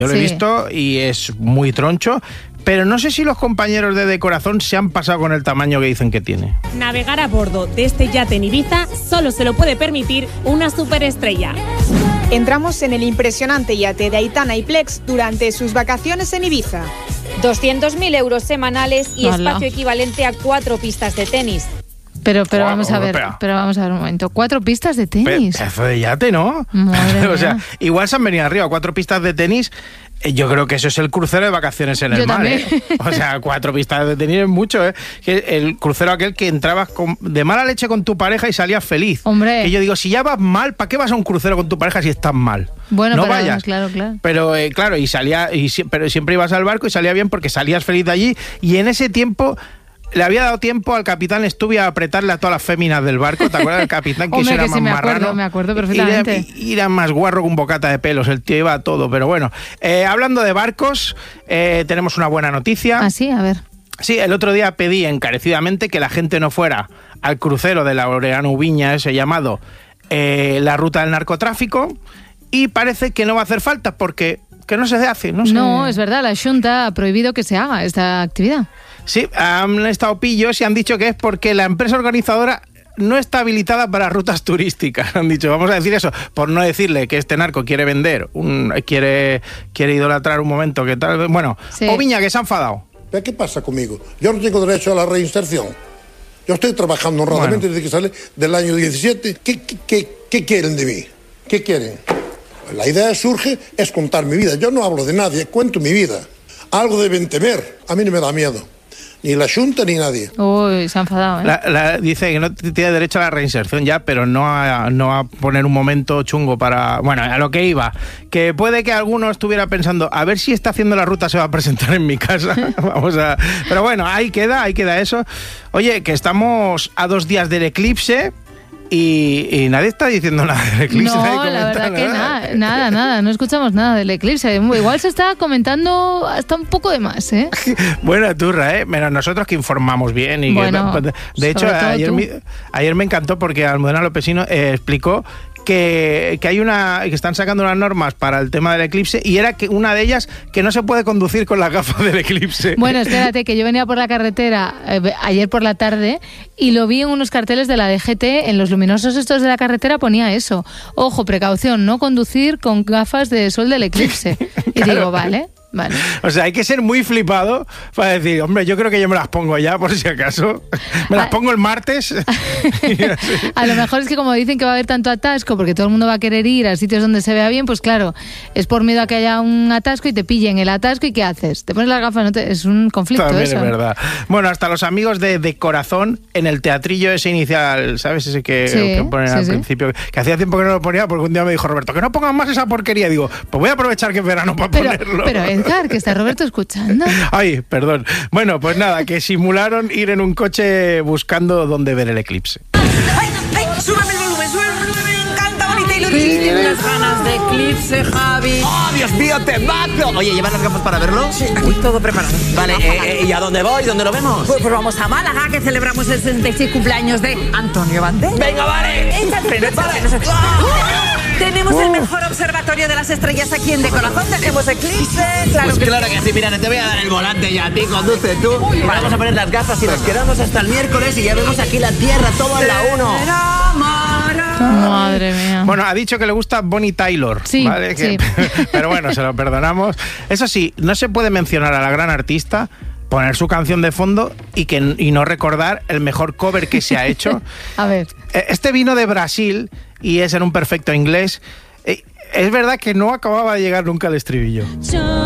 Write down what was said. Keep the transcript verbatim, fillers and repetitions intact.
Yo lo Sí. he visto y es muy troncho, pero no sé si los compañeros de Decorazón se han pasado con el tamaño que dicen que tiene. Navegar a bordo de este yate en Ibiza solo se lo puede permitir una superestrella. Entramos en el impresionante yate de Aitana y Plex durante sus vacaciones en Ibiza. doscientos mil euros semanales y Hala. espacio equivalente a cuatro pistas de tenis. Pero, pero Guau, vamos a ver, espera. pero vamos a ver un momento. Cuatro pistas de Pe- tenis. Pedazo de yate, ¿no? Madre O sea, mía. igual se han venido arriba, cuatro pistas de tenis. eh, Yo creo que eso es el crucero de vacaciones en el Yo mar, también. ¿eh? O sea, cuatro pistas de tenis es mucho, ¿eh? Que el crucero aquel que entrabas con- de mala leche con tu pareja y salías feliz. Hombre. Que yo digo, si ya vas mal, ¿para qué vas a un crucero con tu pareja si estás mal? Bueno, no pero, vayas. claro, claro. Pero eh, claro, y salía, y, si- pero siempre ibas al barco y salía bien porque salías feliz de allí. Y en ese tiempo le había dado tiempo al capitán Stubby a apretarle a todas las féminas del barco. ¿Te acuerdas del capitán? Que Hombre, eso era que sí, más me acuerdo, marrano. me acuerdo Y- perfectamente. Y, y era más guarro que un bocata de pelos. El tío iba a todo. Pero bueno, eh, hablando de barcos, eh, tenemos una buena noticia. Ah, sí, a ver. Sí, el otro día pedí encarecidamente que la gente no fuera al crucero de Laureano Viña, ese llamado eh, la ruta del narcotráfico, y parece que no va a hacer falta porque que no se hace. No, sé. No, es verdad, la Xunta ha prohibido que se haga esta actividad. Sí, han estado pillos y han dicho que es porque la empresa organizadora no está habilitada para rutas turísticas. Han dicho, vamos a decir eso, por no decirle que este narco quiere vender, un, quiere, quiere idolatrar un momento, que tal. Bueno, Sí. Oviña, que se ha enfadado. ¿Qué pasa conmigo? Yo no tengo derecho a la reinserción. Yo estoy trabajando honradamente Bueno. desde que sale del año diecisiete. ¿Qué, qué, qué, qué quieren de mí? ¿Qué quieren? La idea surge es contar mi vida. Yo no hablo de nadie, cuento mi vida. Algo deben temer. A mí no me da miedo. Ni la Xunta ni nadie. Uy, se ha enfadado, ¿eh? La- la- dice que no t- tiene derecho a la reinserción ya, pero no a, no a poner un momento chungo para... Bueno, a lo que iba. Que puede que alguno estuviera pensando, a ver si está haciendo la ruta, se va a presentar en mi casa. Vamos a... Pero bueno, ahí queda, ahí queda eso. Oye, que estamos a dos días del eclipse y, y nadie está diciendo nada del eclipse. nadie No, la comenta verdad que nada. nada, nada, nada, no escuchamos nada del eclipse. Igual se está comentando hasta un poco de más, ¿eh? Buena turra, ¿eh? Menos nosotros que informamos bien. Y Bueno, que, de hecho, sobre todo ayer, tú. mi- ayer me encantó porque Almudena Lopesino eh, explicó que, que hay una que están sacando unas normas para el tema del eclipse y era que una de ellas que no se puede conducir con la gafa del eclipse. Bueno, espérate, que yo venía por la carretera eh, ayer por la tarde y lo vi en unos carteles de la D G T, en los luminosos estos de la carretera ponía eso. Ojo, precaución, no conducir con gafas de sol del eclipse. Y Claro. digo, vale, vale. O sea, hay que ser muy flipado para decir, hombre, yo creo que yo me las pongo ya, por si acaso. Me las Ah. pongo el martes. Y así. A lo mejor es que como dicen que va a haber tanto atasco porque todo el mundo va a querer ir a sitios donde se vea bien, pues claro, es por miedo a que haya un atasco y te pillen el atasco y ¿qué haces? Te pones las gafas, no te- es un conflicto También eso. es verdad. Bueno, hasta los amigos de, de Corazón en el teatrillo ese inicial, ¿sabes? Ese que, Sí, que ponen sí, al sí. principio, que hacía tiempo que no lo ponía porque un día me dijo Roberto, que no pongan más esa porquería. Digo, pues voy a aprovechar que es verano para Pero, ponerlo. pero Edgar, que está Roberto escuchando. Ay, perdón. Bueno, pues nada, que simularon ir en un coche buscando dónde ver el eclipse. ¡Ay, ay! ¡Súbeme el volumen, súbeme el volumen! ¡Me encanta, bonita y lo Tienes unas ganas de eclipse, Javi. ¡Oh, Dios mío, temazo! Oye, ¿llevas las gafas para verlo? Sí, aquí todo preparado. Vale, eh, eh, ¿y a dónde voy? ¿Dónde lo vemos? Pues, pues vamos a Málaga, que celebramos el sesenta y seis cumpleaños de Antonio Banderas. ¡Venga, vale! Échate, échate, Vale. échate. Tenemos el mejor observatorio de las estrellas aquí en De Corazón. Dejemos eclipse, claro Pues que claro sí. que sí, mira, te voy a dar el volante ya a ti, conduce tú. Vamos a poner las gafas y nos quedamos hasta el miércoles y ya vemos aquí la Tierra, todo en la uno. Madre mía. Bueno, ha dicho que le gusta Bonnie Tyler. Sí, ¿vale? Que- sí. Pero bueno, se lo perdonamos. Eso sí, no se puede mencionar a la gran artista, poner su canción de fondo y, que, y no recordar el mejor cover que se ha hecho. A ver. Eh, Este vino de Brasil y es en un perfecto inglés. Eh, Es verdad que no acababa de llegar nunca al estribillo.